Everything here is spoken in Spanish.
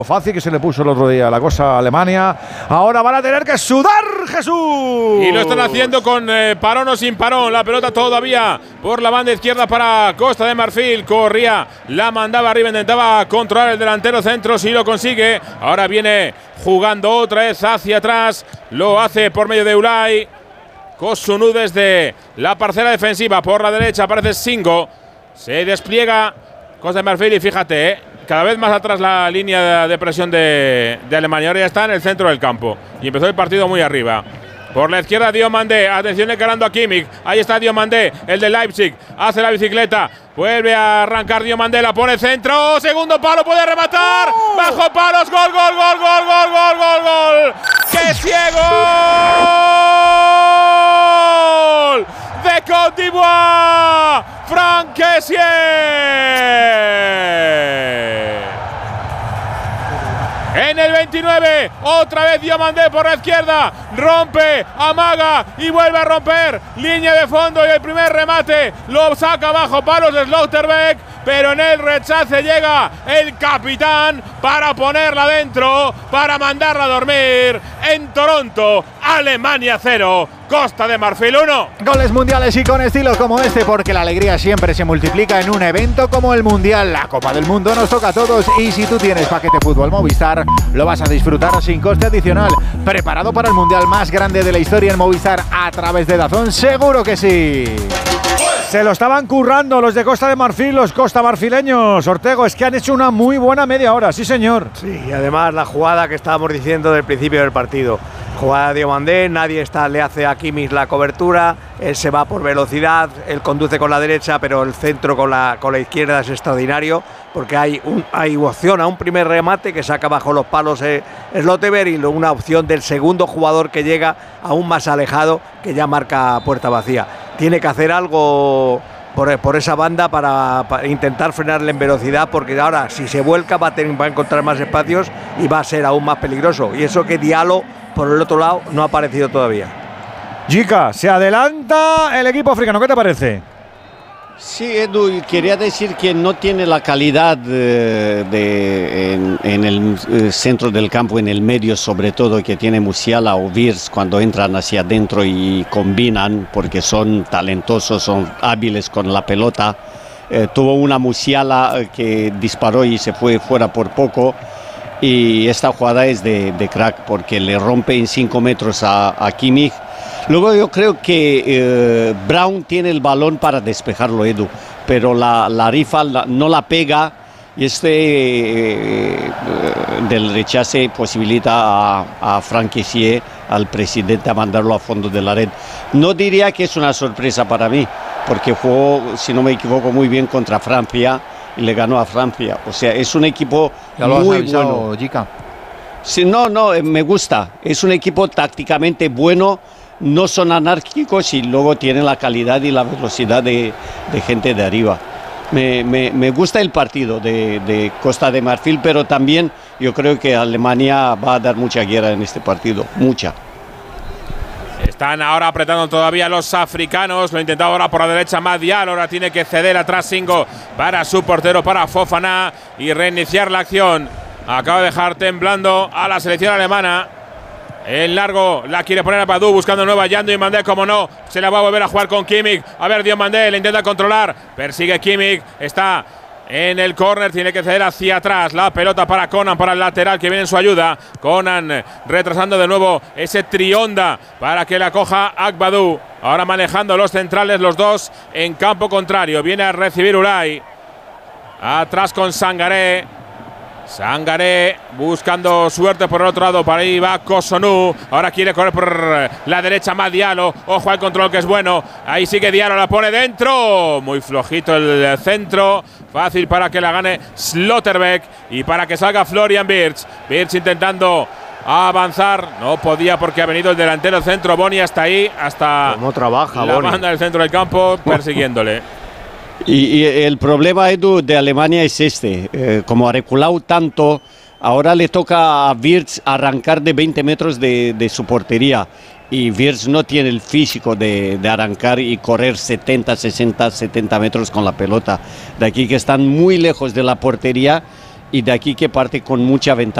Fácil que se le puso el otro día la cosa a Alemania. Ahora van a tener que sudar, Jesús. Y lo están haciendo con parón o sin parón. La pelota todavía por la banda izquierda para Costa de Marfil. Corría, la mandaba arriba, intentaba controlar el delantero centro. Si lo consigue. Ahora viene jugando otra vez hacia atrás. Lo hace por medio de Ulay. Kosunu desde la parcela defensiva. Por la derecha aparece Singo. Se despliega Costa de Marfil y fíjate, cada vez más atrás la línea de presión de Alemania. Ahora ya está en el centro del campo y empezó el partido muy arriba. Por la izquierda Diomandé, atención encarando a Kimmich. Ahí está Diomandé, el de Leipzig. Hace la bicicleta, vuelve a arrancar Diomandé, la pone centro. Segundo palo, puede rematar. Bajo palos, gol, gol, gol, gol, gol, gol, gol, gol. ¡Qué ciego! De Côte d'Ivoire, Franck Kessié. En el 29, otra vez Diomandé por la izquierda, rompe, amaga y vuelve a romper, línea de fondo y el primer remate lo saca bajo palos de Slotterbeck, pero en el rechace llega el capitán para ponerla dentro, para mandarla a dormir. En Toronto, Alemania 0, Costa de Marfil 1. Goles mundiales y con estilo como este, porque la alegría siempre se multiplica en un evento como el Mundial. La Copa del Mundo nos toca a todos y si tú tienes paquete fútbol Movistar, lo vas a disfrutar sin coste adicional. ¿Preparado para el Mundial más grande de la historia en Movistar a través de DAZN? ¡Seguro que sí! Se lo estaban currando los de Costa de Marfil, los costamarfileños. Ortego, es que han hecho una muy buena media hora, sí señor. Sí, y además la jugada que estábamos diciendo del principio del partido. Jugada de Diomandé, nadie le hace a Kimmich la cobertura, él se va por velocidad, él conduce con la derecha, pero el centro con la izquierda es extraordinario, porque hay opción a un primer remate que saca bajo los palos Slotterbeck y una opción del segundo jugador que llega aún más alejado, que ya marca puerta vacía. Tiene que hacer algo por esa banda para intentar frenarle en velocidad, porque ahora si se vuelca va a encontrar más espacios y va a ser aún más peligroso. Y eso que Diallo por el otro lado no ha aparecido todavía. Jica, se adelanta el equipo africano, ¿qué te parece? Sí, Edu, quería decir que no tiene la calidad en el centro del campo, en el medio sobre todo, que tiene Musiala o Wirtz cuando entran hacia adentro y combinan, porque son talentosos, son hábiles con la pelota. Tuvo una Musiala que disparó y se fue fuera por poco. Y esta jugada es de crack, porque le rompe en 5 metros a Kimmich. Luego yo creo que Brown tiene el balón para despejarlo, Edu, pero la rifa no la pega y del rechace posibilita a Franck Kessié, al presidente, a mandarlo a fondo de la red. No diría que es una sorpresa para mí, porque jugó, si no me equivoco, muy bien contra Francia y le ganó a Francia. O sea, es un equipo muy bueno. Jica. Sí, no, me gusta. Es un equipo tácticamente bueno. No son anárquicos y luego tienen la calidad y la velocidad de gente de arriba. Me gusta el partido de Costa de Marfil, pero también yo creo que Alemania va a dar mucha guerra en este partido, mucha. Están ahora apretando todavía los africanos. Lo intentaba ahora por la derecha Madial. Ahora tiene que ceder atrás Singo para su portero, para Fofana, y reiniciar la acción. Acaba de dejar temblando a la selección alemana. En largo la quiere poner a Badou, buscando nueva Yando y Diomandé, como no, se la va a volver a jugar con Kimmich. A ver, Diomandé le intenta controlar, persigue Kimmich, está en el córner, tiene que ceder hacia atrás. La pelota para Conan, para el lateral que viene en su ayuda. Conan retrasando de nuevo ese trionda para que la coja Agbadou. Ahora manejando los centrales, los dos en campo contrario. Viene a recibir Ulay. Atrás con Sangaré. Sangaré buscando suerte por el otro lado. Para ahí va Kosunu. Ahora quiere correr por la derecha más Diallo. Ojo al control, que es bueno. Ahí sigue Diallo, la pone dentro. Muy flojito el centro. Fácil para que la gane Slotterbeck y para que salga Florian Wirtz. Wirtz intentando avanzar. No podía porque ha venido el delantero centro. Boni hasta ahí, hasta cómo trabaja la Boni. banda del centro del campo persiguiéndole. Y el problema, Edu, de Alemania es como ha reculado tanto, ahora le toca a Wirtz arrancar de 20 metros de su portería. Y Wirtz no tiene el físico de arrancar y correr 70 metros con la pelota. De aquí que están muy lejos de la portería y de aquí que parte con mucha ventaja.